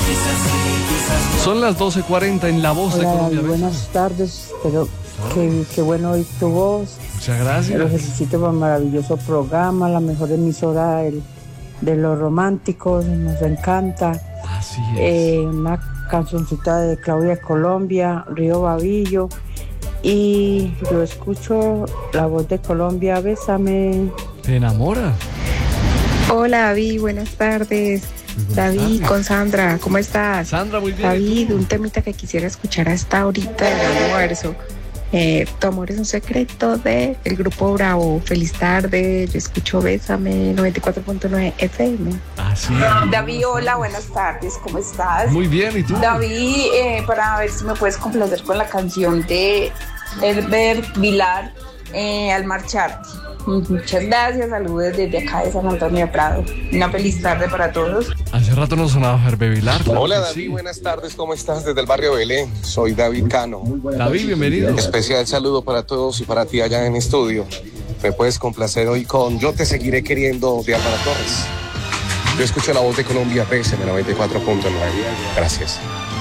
Son las 12:40 en La Voz de Hola, Colombia. David, buenas tardes, pero qué bueno oír tu voz. Muchas gracias. Los felicito por el maravilloso programa, la mejor emisora de los románticos, nos encanta. Así es. Una cancioncita de Claudia Colombia, Río Babillo, y yo escucho La Voz de Colombia, Bésame. ¿Te enamora? Hola David, buenas tardes. David, con Sandra, ¿cómo estás? Sandra, muy bien. David, un temita que quisiera escuchar a esta horita del almuerzo. Tu amor es un secreto de el grupo Bravo. Feliz tarde, yo escucho Bésame 94.9 FM. Así es. David, hola, buenas tardes, ¿cómo estás? Muy bien, ¿y tú? David, para ver si me puedes complacer con la canción de Herbert Vilar, Al Marcharte. Muchas gracias, saludos desde acá de San Antonio de Prado. Una feliz tarde para todos. Hace rato no sonaba Herbert Vilar. Claro. Hola que David, sí. buenas tardes, ¿cómo estás? Desde el barrio Belén, soy David Cano. David, bienvenido. Especial saludo para todos y para ti allá en estudio. Me puedes complacer hoy con Yo te seguiré queriendo de Álvaro Torres. Yo escucho La Voz de Colombia, PSM 94.9. Gracias.